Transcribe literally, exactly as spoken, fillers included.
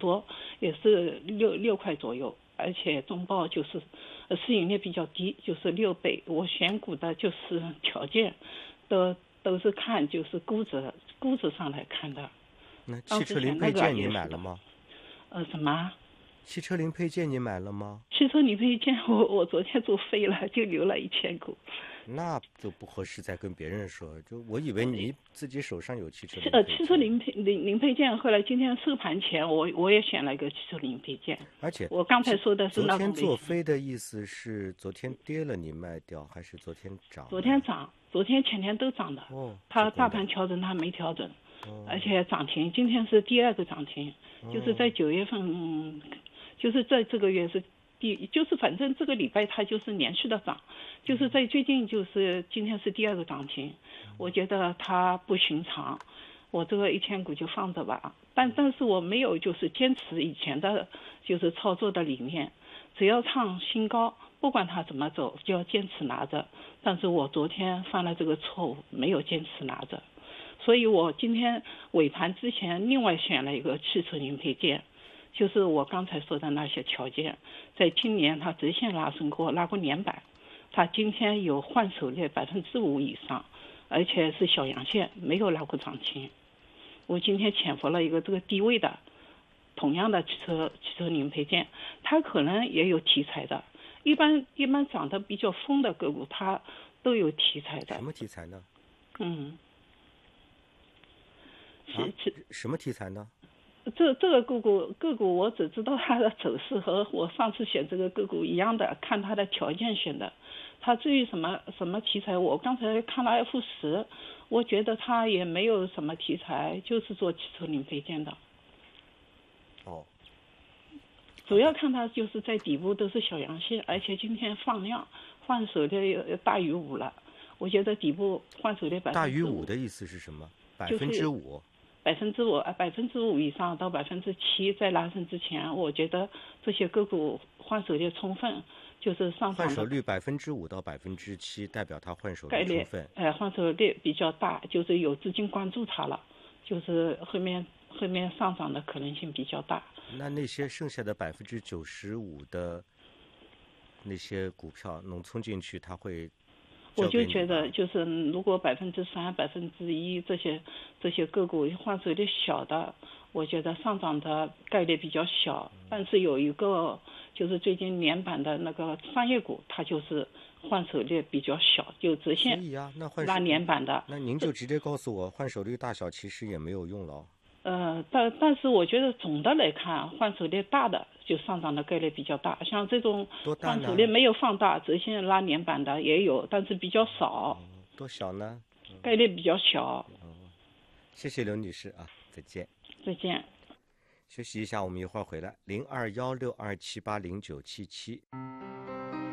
多，也是六六块左右，而且中报就是呃市盈率比较低，就是六倍。我选股的就是条件都都是看就是估值估值上来看的。 那汽车零配件你买了吗？ 呃，什么？ 汽车零配件你买了吗？ 汽车零配件我我昨天做废了，就留了一千股。 那就不合适再跟别人说，就我以为你自己手上有汽车零配件。 呃，汽车零配零零配件，后来今天收盘前，我我也选了一个汽车零配件。 而且我刚才说的是那种昨天做飞的意思是昨天跌了你卖掉，还是昨天涨？ 昨天涨，昨天前天都涨的。 哦， 它大盘调整它没调整， 哦、 而且涨停，今天是第二个涨停， 哦、 就是在九月份，嗯，就是在这个月是。第就是反正这个礼拜它就是连续的涨，就是在最近就是今天是第二个涨停，我觉得它不寻常，我这个一千股就放着吧。但但是我没有就是坚持以前的就是操作的理念，只要创新高，不管它怎么走就要坚持拿着。但是我昨天犯了这个错误，没有坚持拿着，所以我今天尾盘之前另外选了一个汽车零配件。就是我刚才说的那些条件，在今年它直线拉升过，拉过连板，它今天有换手率百分之五以上，而且是小阳线，没有拉过涨停。我今天潜伏了一个这个低位的，同样的汽车汽车零配件，它可能也有题材的，一般一般涨得比较疯的个股，它都有题材的。 什么题材呢？ 嗯， 啊，什么题材呢？ 这这个个股个股我只知道它的走势和我上次选这个个股一样的，看它的条件选的。它至于什么什么题材，我刚才看了 F 十，我觉得它也没有什么题材，就是做汽车零配件的。 哦。 主要看它就是在底部都是小阳线，而且今天放量，换手率大于五了。我觉得底部换手率百分之五。 大于五的意思是什么？百分之五。 百分之五啊，百分之五以上到百分之七，在拉升之前，我觉得这些个股换手率充分，就是上涨的。 换手率百分之五到百分之七，代表它换手率充分。 哎、呃，换手率比较大，就是有资金关注它了，就是后面后面上涨的可能性比较大。 那那些剩下的百分之九十五的那些股票，农村进去，它会？ 我就觉得，就是如果百分之三、百分之一这些这些个股换手率小的，我觉得上涨的概率比较小。但是有一个就是最近连板的那个商业股，它就是换手率比较小，就直线拉连板的。 那您就直接告诉我，换手率大小其实也没有用了。 呃，但但是我觉得总的来看，换手率大的就上涨的概率比较大，像这种换手率没有放大，直线拉连板的也有，但是比较少。 嗯、多小呢？ 概率比较小。 嗯，谢谢刘女士啊，再见。 再见。 休息一下，我们一会儿回来。零二幺六二七八零九七七。